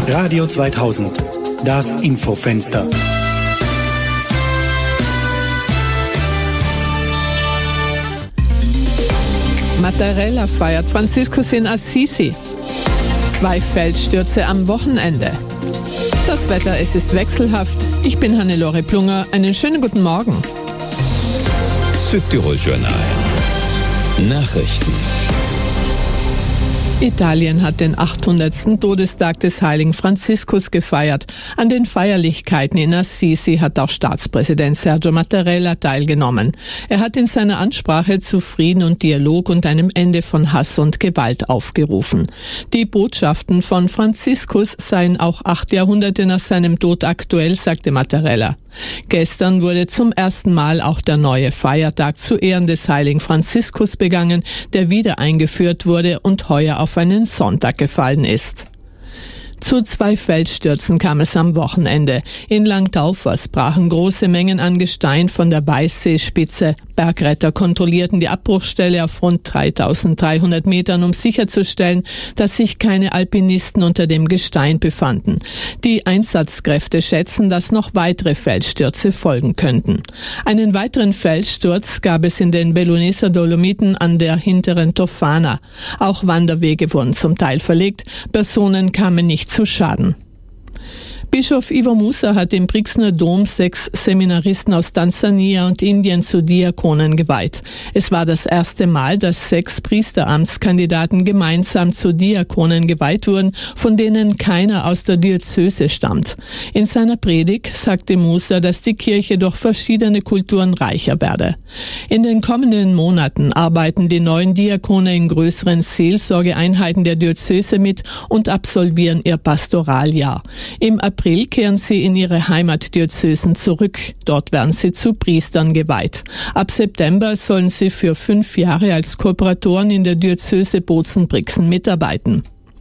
Radio 2000, das Infofenster. Mattarella feiert Franziskus in Assisi. 2 Feldstürze am Wochenende. Das Wetter, es ist wechselhaft. Ich bin Hannelore Plunger. Einen schönen guten Morgen. Südtirol-Journal. Nachrichten. Italien hat den 800. Todestag des heiligen Franziskus gefeiert. An den Feierlichkeiten in Assisi hat auch Staatspräsident Sergio Mattarella teilgenommen. Er hat in seiner Ansprache zu Frieden und Dialog und einem Ende von Hass und Gewalt aufgerufen. Die Botschaften von Franziskus seien auch 8 Jahrhunderte nach seinem Tod aktuell, sagte Mattarella. Gestern wurde zum ersten Mal auch der neue Feiertag zu Ehren des heiligen Franziskus begangen, der wieder eingeführt wurde und heuer auf einen Sonntag gefallen ist. Zu 2 Feldstürzen kam es am Wochenende. In Langtaufers brachen große Mengen an Gestein von der Weißseespitze. Bergretter kontrollierten die Abbruchstelle auf rund 3300 Metern, um sicherzustellen, dass sich keine Alpinisten unter dem Gestein befanden. Die Einsatzkräfte schätzen, dass noch weitere Felsstürze folgen könnten. Einen weiteren Felssturz gab es in den Belluneser Dolomiten an der hinteren Tofana. Auch Wanderwege wurden zum Teil verlegt. Personen kamen nicht zu Schaden. Bischof Ivo Musa hat im Brixner Dom 6 Seminaristen aus Tansania und Indien zu Diakonen geweiht. Es war das erste Mal, dass 6 Priesteramtskandidaten gemeinsam zu Diakonen geweiht wurden, von denen keiner aus der Diözese stammt. In seiner Predigt sagte Musa, dass die Kirche durch verschiedene Kulturen reicher werde. In den kommenden Monaten arbeiten die neuen Diakone in größeren Seelsorgeeinheiten der Diözese mit und absolvieren ihr Pastoraljahr. Im April kehren sie in ihre Heimatdiözesen zurück. Dort werden sie zu Priestern geweiht. Ab September sollen sie für 5 Jahre als Kooperatoren in der Diözese Bozen-Brixen mitarbeiten.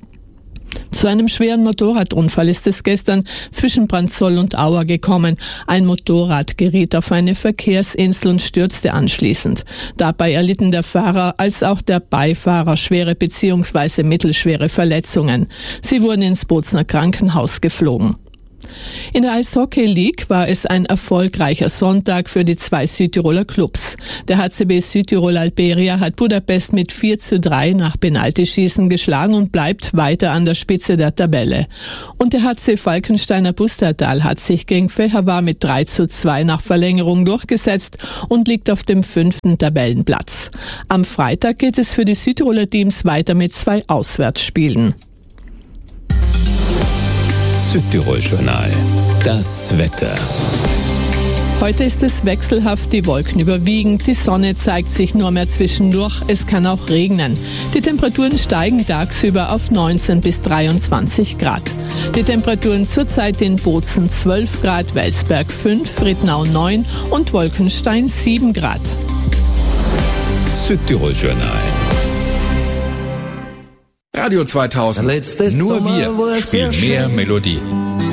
Zu einem schweren Motorradunfall ist es gestern zwischen Branzoll und Auer gekommen. Ein Motorrad geriet auf eine Verkehrsinsel und stürzte anschließend. Dabei erlitten der Fahrer als auch der Beifahrer schwere bzw. mittelschwere Verletzungen. Sie wurden ins Bozner Krankenhaus geflogen. In der Eishockey League war es ein erfolgreicher Sonntag für die 2 Südtiroler Clubs. Der HCB Südtirol Alberia hat Budapest mit 4:3 nach Penaltyschießen geschlagen und bleibt weiter an der Spitze der Tabelle. Und der HC Falkensteiner Pustertal hat sich gegen Fehervar mit 3:2 nach Verlängerung durchgesetzt und liegt auf dem 5. Tabellenplatz. Am Freitag geht es für die Südtiroler Teams weiter mit 2 Auswärtsspielen. Südtirol-Journal. Das Wetter. Heute ist es wechselhaft, die Wolken überwiegen, die Sonne zeigt sich nur mehr zwischendurch, es kann auch regnen. Die Temperaturen steigen tagsüber auf 19 bis 23 Grad. Die Temperaturen zurzeit in Bozen 12 Grad, Welsberg 5, Rittnau 9 und Wolkenstein 7 Grad. Südtirol-Journal. Radio 2000. Nur wir spielen mehr Melodie.